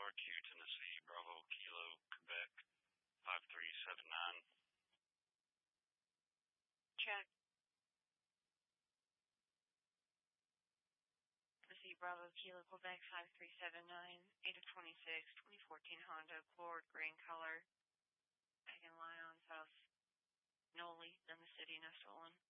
RQ Tennessee, Bravo Kilo, Quebec, 5379. Check. Tennessee, Bravo Kilo, Quebec, 5379, 8 of 26, 2014 Honda Accord, green color. I can lie on South Noli, in the city, no stolen.